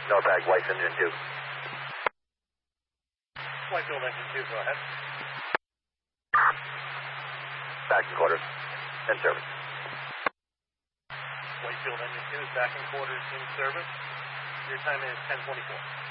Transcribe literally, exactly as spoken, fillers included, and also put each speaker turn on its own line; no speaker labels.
Northag, White Engine two.
Whitefield Engine two, go ahead.
Back in quarters. In service.
Whitefield Engine two is back in quarters in service. Your time is ten twenty-four.